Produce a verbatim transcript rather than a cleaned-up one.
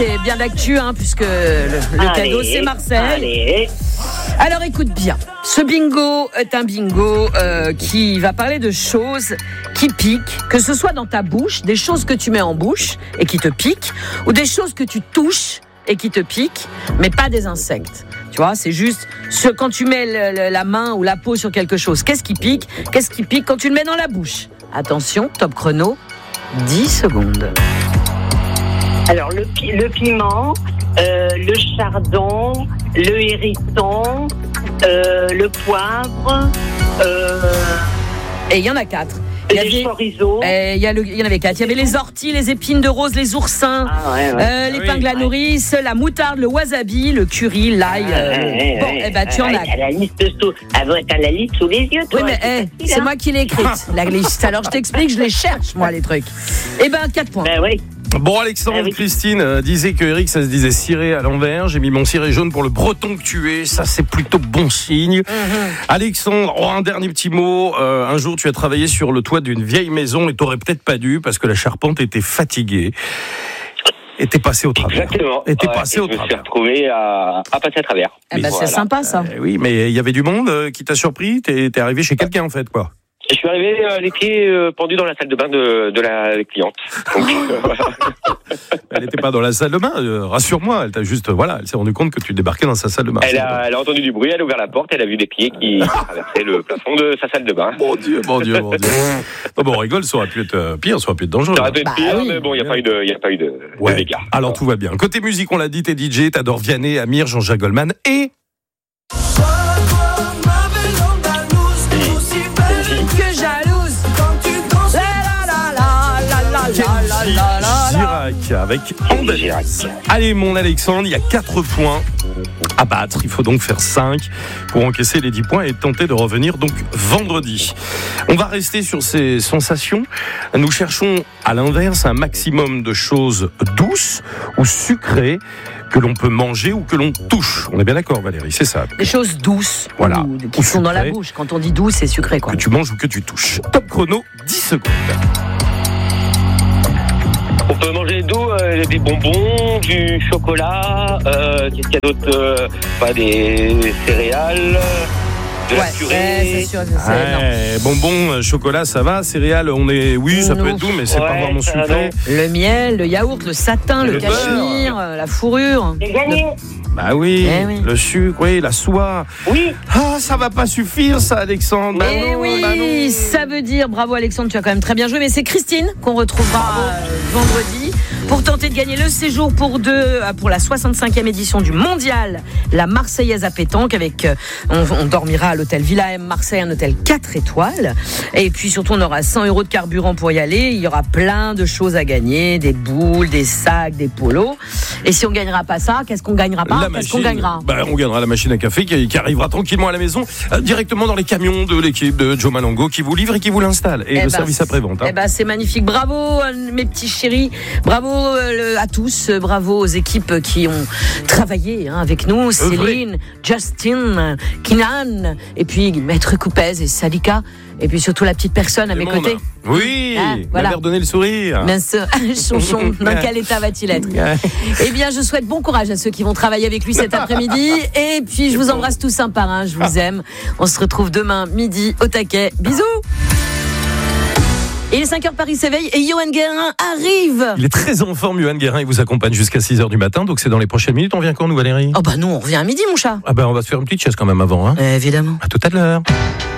C'est bien d'actu, hein, puisque le, le Allez, cadeau, c'est Marseille. Allez. Alors écoute bien, ce bingo est un bingo euh, qui va parler de choses qui piquent, que ce soit dans ta bouche, des choses que tu mets en bouche et qui te piquent, ou des choses que tu touches et qui te piquent, mais pas des insectes. Tu vois, c'est juste ce, quand tu mets le, le, la main ou la peau sur quelque chose, qu'est-ce qui pique ? Qu'est-ce qui pique quand tu le mets dans la bouche ? Attention, top chrono, dix secondes. Alors, le, pi- le piment, euh, le chardon, le hérisson, euh, le poivre, euh, Et il y en a quatre. Il y les avait- chorizo. Eh, il y, a le- il y en avait quatre. Il y avait les orties, les épines de rose, les oursins, Ah ouais, ouais. euh, l'épingle à nourrice, la moutarde, le wasabi, le curry, l'ail. euh, Ouais, ouais, bon, ouais. eh ben, tu en Ouais, as. t'as la liste sous, ah ouais, t'as la liste sous les yeux, toi. Oui, mais eh, facile, c'est hein. moi qui l'ai écrite, la liste. Alors je t'explique, je les cherche, moi, les trucs. Eh ben, quatre points. Ben oui. Bon, Alexandre, Ah oui. Christine euh, disait que Eric, ça se disait ciré à l'envers. J'ai mis mon ciré jaune pour le breton que tu es. Ça, c'est plutôt bon signe. Alexandre, oh, un dernier petit mot. Euh, un jour, tu as travaillé sur le toit d'une vieille maison et t'aurais peut-être pas dû parce que la charpente était fatiguée. Et t'es passé au travers. Exactement. Et t'es Ouais, passé et au je me suis travers. retrouvé à, à passer à travers. Eh ben, Voilà. c'est sympa, ça. Eh oui, mais il y avait du monde euh, qui t'a surpris. T'es, t'es arrivé chez quelqu'un, en fait, quoi. Je suis arrivé euh, les pieds euh, pendus dans la salle de bain de, de la cliente. Donc, euh, voilà. Elle n'était pas dans la salle de bain. euh, rassure-moi. Elle t'a juste, euh, voilà, elle s'est rendue compte que tu débarquais dans sa salle de bain. Elle a, elle a entendu du bruit, elle a ouvert la porte, elle a vu des pieds qui traversaient le plafond de sa salle de bain. Mon Dieu, mon Dieu, mon Dieu. Non, bon, on rigole, ça aurait pu être euh, pire, ça aurait pu être dangereux. Ça aurait pu être Bah pire, oui. mais bon, il n'y a pas eu de, il y a pas eu de, Ouais. de dégâts. Alors tout va bien. Côté musique, on l'a dit, t'es D J, t'adores Vianney, Amir, Jean-Jacques Goldman et Que jalouse. La la la la la la la la la. Girac avec André. Girac. Allez, mon Alexandre, il y a quatre points à battre. Il faut donc faire cinq pour encaisser les dix points et tenter de revenir donc vendredi. On va rester sur ces sensations. Nous cherchons à l'inverse un maximum de choses douces ou sucrées que l'on peut manger ou que l'on touche. On est bien d'accord, Valérie, c'est ça. Des choses douces, Voilà. ou, qui Ou sont dans la sucrées. bouche. Quand on dit douce, c'est sucré, quoi. Que tu manges ou que tu touches. Top chrono, dix secondes. On peut manger d'eau, euh, des bonbons, du chocolat, euh, qu'est-ce qu'il y a d'autre euh, pas des céréales, de la Ouais, purée. ouais, c'est sûr, c'est non. Ouais, bonbons, euh, chocolat, ça va. Céréales, on est. Oui, ça peut Non. être doux, mais c'est pas Ouais, vraiment ça, sucré. Le miel, le yaourt, le satin, le, Le cachemire, euh, la fourrure. J'ai gagné. Bah oui, Eh oui. le sucre, oui, la soie. Oui. Ah, ça va pas suffire, ça, Alexandre. Bah Eh non, oui, bah non. ça veut dire, bravo Alexandre, tu as quand même très bien joué, mais c'est Christine qu'on retrouvera euh, vendredi pour tenter de gagner le séjour pour deux euh, pour la soixante-cinquième édition du Mondial, la Marseillaise à pétanque avec, euh, on, on dormira à l'hôtel Villa M Marseille, un hôtel quatre étoiles, et puis surtout on aura cent euros de carburant pour y aller, il y aura plein de choses à gagner, des boules, des sacs, des polos, et si on gagnera pas ça, qu'est-ce qu'on gagnera pas, La qu'est-ce qu'on machine, gagnera? bah, on gagnera la machine à café qui, qui arrivera tranquillement à la maison, euh, directement dans les camions de l'équipe de Joe Malongo qui vous livre et qui vous l'installe. Et Eh le ben, service après-vente. Hein. Eh ben, c'est magnifique. Bravo, euh, mes petits chéris. Bravo euh, le- à tous. Euh, Bravo aux équipes qui ont travaillé hein, avec nous. Céline, Justin, Kinan, et puis Maître Coupez et Salika. Et puis surtout la petite personne à Le mes monde. côtés. Oui, Ah, voilà. m'a redonné le sourire. Bien sûr, Chonchon, dans quel état va-t-il être? Eh bien, je souhaite bon courage à ceux qui vont travailler avec lui cet après-midi. Et puis, je vous embrasse tous un par un. Je vous aime. On se retrouve demain midi au taquet. Bisous. Il est cinq heures, Paris s'éveille et Johan Guérin arrive. Il est très en forme, Johan Guérin. Il vous accompagne jusqu'à six heures du matin. Donc, c'est dans les prochaines minutes. On vient quand, nous, Valérie? Oh bah nous, on revient à midi, mon chat. Ah ben, on va se faire une petite chaise quand même avant. Hein. Évidemment. À tout à l'heure.